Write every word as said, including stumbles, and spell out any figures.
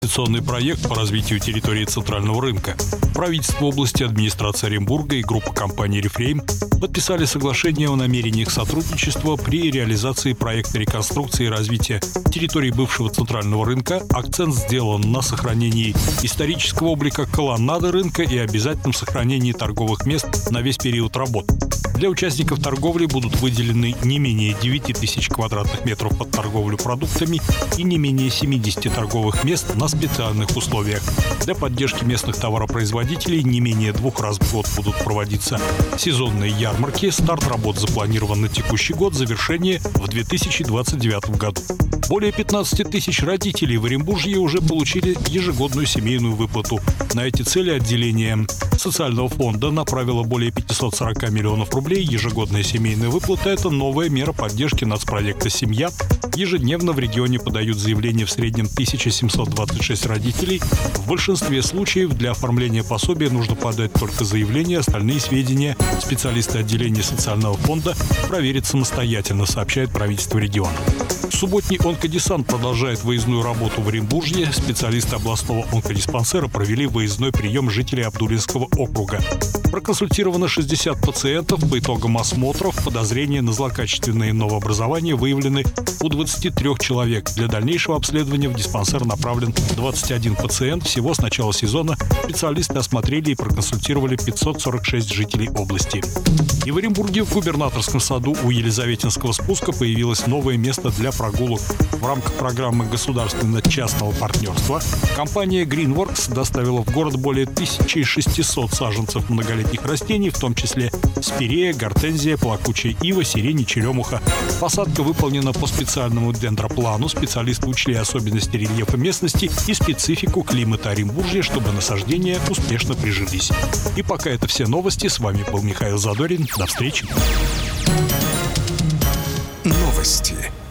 Инвестиционный проект по развитию территории Центрального рынка. Правительство области, администрация Оренбурга и группа компаний «Рефрейм» подписали соглашение о намерениях сотрудничества при реализации проекта реконструкции и развития территории бывшего Центрального рынка. Акцент сделан на сохранении исторического облика колоннады рынка и обязательном сохранении торговых мест на весь период работ. Для участников торговли будут выделены не менее девяти тысяч квадратных метров под торговлю продуктами и не менее семидесяти торговых мест на специальных условиях. Для поддержки местных товаропроизводителей не менее двух раз в год будут проводиться сезонные ярмарки. Старт работ запланирован на текущий год, завершение в две тысячи двадцать девятом году. Более пятнадцати тысяч родителей в Оренбуржье уже получили ежегодную семейную выплату. На эти цели отделение социального фонда направило более пятисот сорока миллионов рублей. Ежегодная семейная выплата – это новая мера поддержки нацпроекта «Семья». Ежедневно в регионе подают заявления в среднем тысяча семьсот двадцать шесть родителей. В большинстве случаев для оформления пособия нужно подать только заявление, остальные сведения специалисты отделения социального фонда проверят самостоятельно, сообщает правительство региона. Субботний онкодесант продолжает выездную работу в Оренбуржье. Специалисты областного онкодиспансера провели выездной прием жителей Абдуллинского округа. Проконсультировано шестьдесят пациентов. По итогам осмотров подозрения на злокачественные новообразования выявлены у двадцати трёх человек. Для дальнейшего обследования в диспансер направлен двадцать один пациент. Всего с начала сезона специалисты осмотрели и проконсультировали пятьсот сорок шесть жителей области. И в Оренбурге в губернаторском саду у Елизаветинского спуска появилось новое место для прогулок. В рамках программы государственно-частного партнерства компания Greenworks доставила в город более тысячи шестисот саженцев многолетних растений, в том числе спирея, гортензия, плакучая ива, сирень и черемуха. Посадка выполнена по специальному дендроплану. Специалисты учли особенности рельефа местности и специфику климата Оренбуржья, чтобы насаждения успешно прижились. И пока это все новости. С вами был Михаил Задорин. До встречи. Новости.